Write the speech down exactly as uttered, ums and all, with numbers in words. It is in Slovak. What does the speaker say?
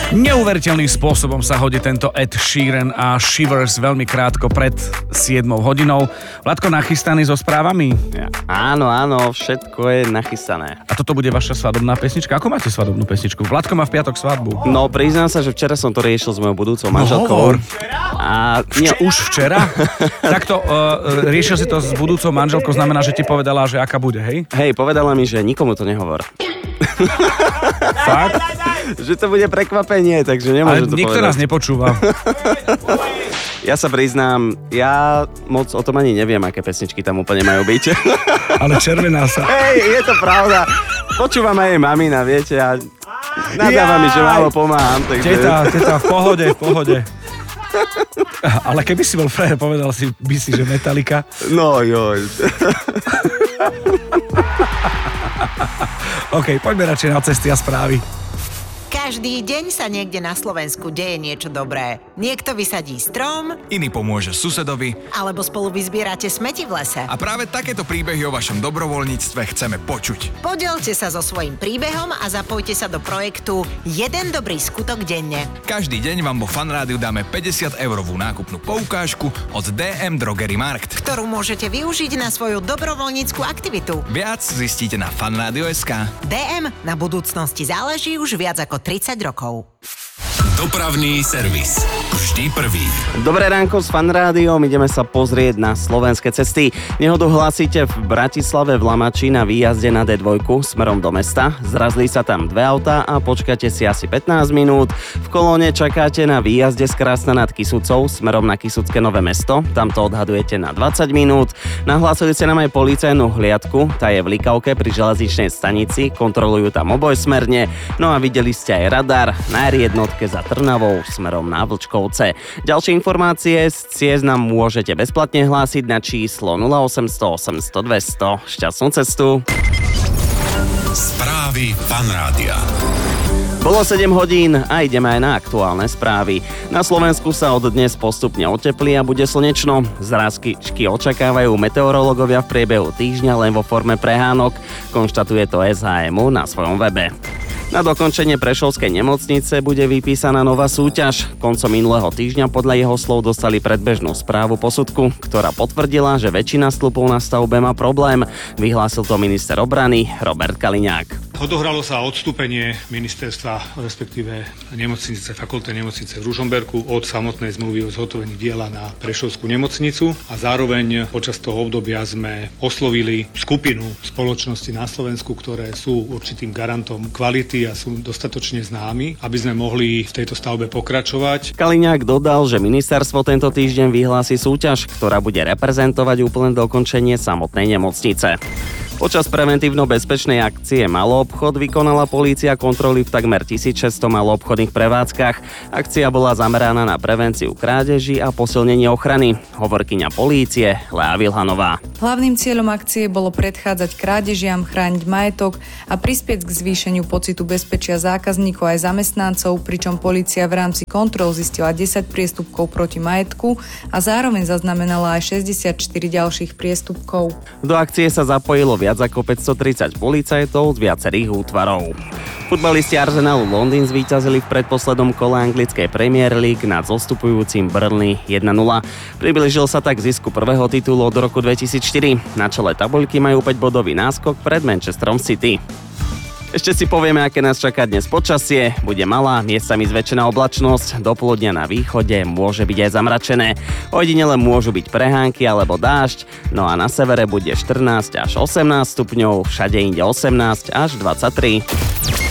Neuveriteľným spôsobom sa hodí tento Ed Sheeran a Shivers veľmi krátko pred siedmou hodinou. Vladko, nachystaný so správami? Ja, áno, áno, všetko je nachystané. A toto bude vaša svadobná pesnička? Ako máte svadobnú pesničku? Vladko má v piatok svadbu. No, priznám sa, že včera som to riešil s mojou budúcou manželkou. No, hovor. A Vč- už včera? Takto, uh, riešil si to s budúcou manželkou, znamená, že ti povedala, že aká bude, hej? Hej, povedala mi, že nikomu to nehovor. Fakt? Že to bude prekvapenie, takže nemôžem Ale to nikto povedať. nás nepočúva. Ja sa priznám, ja moc o tom ani neviem, aké pesničky tam úplne majú byť. Ale červená sa. Hej, je to pravda. Počúvam aj jej mamina, viete, a nadáva mi, že málo pomáham. Takže... Teta, teta, v pohode, v pohode. Ale keby si bol frajer, povedal si, by si, že Metallica. No joj. OK, poďme radšej na cesty a správy. Každý deň sa niekde na Slovensku deje niečo dobré. Niekto vysadí strom, Iný pomôže susedovi. alebo spolu vyzbierate smeti v lese. A práve takéto príbehy o vašom dobrovoľníctve chceme počuť. Podielte sa so svojím príbehom a zapojte sa do projektu Jeden dobrý skutok denne. Každý deň vám vo Fanrádiu dáme päťdesiat eurovú nákupnú poukážku od dé em Drogery Markt, Ktorú môžete využiť na svoju dobrovoľníckú aktivitu. Viac zistíte na fanradio bodka es ká. dé em na budúcnosti záleží už viac ako tridsať rokov. Dopravný servis. Vždy prvý. Dobré ránko s Fanrádiom, ideme sa pozrieť na slovenské cesty. Nehodu hlásite v Bratislave v Lamači na výjazde na dé dva smerom do mesta. Zrazli sa tam dve autá a počkáte si asi pätnásť minút. V kolóne čakáte na výjazde z Krásna nad Kysucou smerom na Kysucké Nové Mesto. Tam to odhadujete na dvadsať minút. Nahlásili ste nám aj policajnú hliadku, tá je v Likavke pri železničnej stanici, kontrolujú tam obojsmerne. No a videli ste aj radar na er jednotke za Trnavou smerom na Vlčkovce. Ďalšie informácie z ciest nám môžete bezplatne hlásiť na číslo nula osemsto osemsto dvesto. Šťastnú cestu. Správy Fanrádia. Bolo sedem hodín a ideme aj na aktuálne správy. Na Slovensku sa od dnes postupne oteplí a bude slnečno. Zrázkyčky očakávajú meteorológovia v priebehu týždňa len vo forme prehánok, konštatuje to es há em ú na svojom webe. Na dokončenie Prešovskej nemocnice bude vypísaná nová súťaž. Koncom minulého týždňa podľa jeho slov dostali predbežnú správu posudku, ktorá potvrdila, že väčšina stĺpov na stavbe má problém. Vyhlásil to minister obrany Robert Kaliňák. Odohralo sa odstúpenie ministerstva, respektíve nemocnice, fakultnej nemocnice v Ružomberku od samotnej zmluvy o zhotovení diela na Prešovskú nemocnicu a zároveň počas toho obdobia sme oslovili skupinu spoločností na Slovensku, ktoré sú určitým garantom kvality a sú dostatočne známi, aby sme mohli v tejto stavbe pokračovať. Kaliňák dodal, že ministerstvo tento týždeň vyhlási súťaž, ktorá bude reprezentovať úplné dokončenie samotnej nemocnice. Počas preventívno-bezpečnej akcie Maloobchod vykonala polícia kontroly v takmer tisícšesťsto maloobchodných prevádzkach. Akcia bola zameraná na prevenciu krádeží a posilnenie ochrany. Hovorkyňa polície Lea Vilhanová. Hlavným cieľom akcie bolo predchádzať krádežiam, chrániť majetok a prispieť k zvýšeniu pocitu bezpečia zákazníkov aj zamestnancov, pričom polícia v rámci kontrol zistila desať priestupkov proti majetku a zároveň zaznamenala aj šesťdesiatštyri ďalších priestupkov. Do akcie sa zapojilo viac ako päťstotridsať policajtov z viacerých útvarov. Futbalisti Arsenalu Londýn zvíťazili v predposlednom kole anglickej Premier League nad zostupujúcim Burnley jeden nula. Priblížil sa tak zisku prvého titulu od roku dvetisícštyri. Na čele tabuľky majú päťbodový náskok pred Manchesterom City. Ešte si povieme, aké nás čaká dnes počasie. Bude malá, miestami zväčšená oblačnosť, dopoludnia na východe môže byť aj zamračené. Ojedinele môžu byť prehánky alebo dážď, no a na severe bude štrnásť až osemnásť stupňov, všade inde osemnásť až dvadsaťtri.